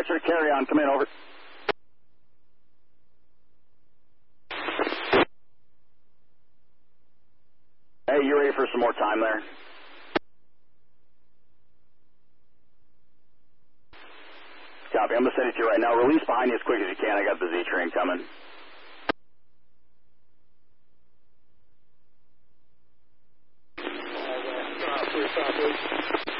dispatcher, carry on. Come in, over. Hey, you ready for some more time there? Copy. I'm going to send it to you right now. Release behind you as quick as you can. I got the Z train coming. Stop, please.